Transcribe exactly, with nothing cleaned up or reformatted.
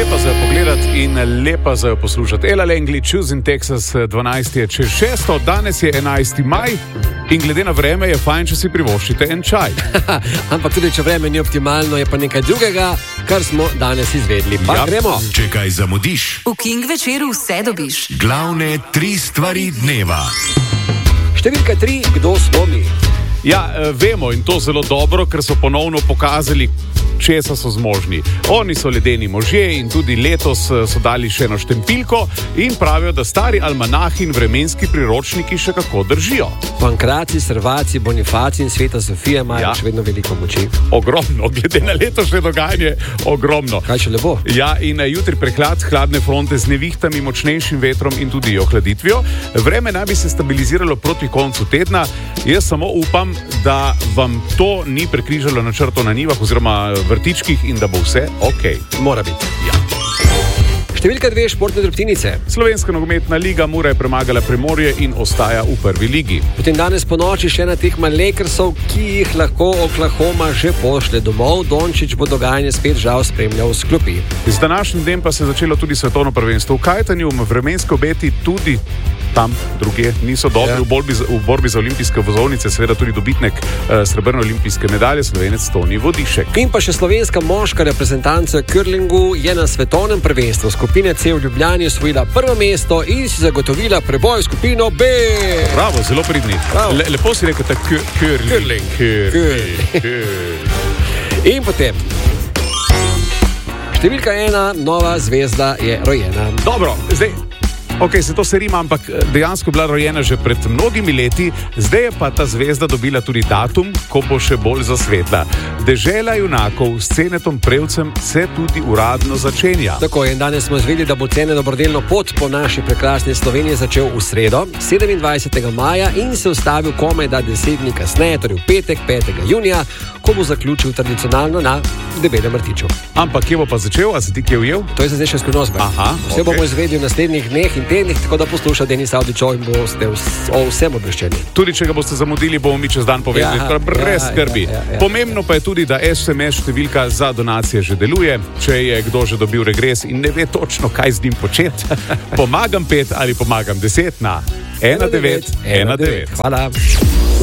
Lepa za jo pogledati in lepa za jo poslušati. Ella Langley, Choosing Texas, dvanajsti je čez šesto, danes je enajsti maj in glede na vreme je fajn, če si privoščite en čaj. Ampak tudi, če vreme ni optimalno, je pa nekaj drugega, kar smo danes izvedli. Pa ja. gremo. Če kaj zamudiš, v King večeru vse dobiš. Glavne tri stvari dneva. Številka tri, kdo smo mi? Ja, vemo in to zelo dobro, ker so ponovno pokazali, česa so zmožni. Oni so ledeni možje in tudi letos so dali še eno štempilko in pravijo, da stari almanahi in vremenski priročniki še kako držijo. Pankraci, Servaci, Bonifaci in Sveta Sofija imajo ja. še vedno veliko moči. Ogromno, glede na letošnje dogajanje, ogromno. Kaj še lepo? Ja, in jutri prehlad, hladne fronte z nevihtami, močnejšim vetrom in tudi ohladitvijo. Vreme naj bi se stabiliziralo proti koncu tedna. Jaz samo upam, da vam to ni prekrižalo na črto na njivah oziroma vrtičkih in da bo vse ok. Mora biti. Ja. Številka dve, športne drobtinice. Slovenska nogometna liga Mura je premagala Primorje in ostaja v prvi ligi. Potem danes po noči še ena tekma Lakersov, ki jih lahko Oklahoma že pošle domov. Dončić bo dogajanje spet žal spremljal s klopi. Z današnjim dnem pa se je začelo tudi svetovno prvenstvo v kajtanju. Vremenski obeti tudi tam druge niso dobri. Ja. V, borbi za, v borbi za olimpijske vozovnice seveda tudi dobitnek uh, srebrne olimpijske medalje, Slovenec Toni Vodišek. In pa še slovenska moška reprezentanca curlingu je na svetovnem prvenstvu skupine C v Ljubljani osvojila prvo mesto in si zagotovila preboj v skupino B. Bravo, zelo pridni. Le, lepo si rekel, da curling. In potem številka ena, nova zvezda je rojena. Dobro, zdaj Ok, se to se rima, ampak dejansko bila rojena že pred mnogimi leti, zdaj je pa ta zvezda dobila tudi datum, ko bo še bolj zasvetla. Dežela junakov s Cenetom Prevcem se tudi uradno začenja. Tako je, danes smo izvedeli, da bo Cene dobrodelno pot po naši prekrasni Sloveniji začel v sredo, sedemindvajsetega maja in se ustavil komaj da deset dni kasneje, torej v petek, petega junija, ko bo zaključil tradicionalno na Debelem rtiču. Ampak kje bo pa začel, a se ti kje ujel? To je zdaj še skrivnost. Aha, vse okay. bomo izvedeli v naslednjih dneh in tednih, tako da posluša Denis Avdićo in boste o vsem obveščeni. Tudi če ga boste zamudili, bomo mi čez dan povedali, ja, brez ja, skrbi. Ja, ja, ja. Pomembno pa je tudi, da es em es številka za donacije že deluje. Če je kdo že dobil regres in ne ve točno, kaj z njim početi, pomagam pet ali pomagam deset na ena devet ena devet. Hvala.